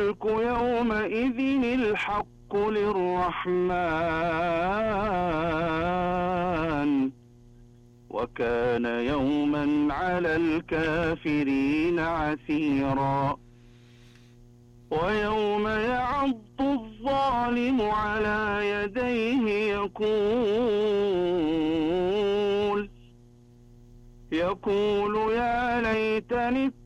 الملك يومئذ الحق للرحمن وكان يوما على الكافرين عسيرا. ويوم يعض الظالم على يديه يقول يا ليتني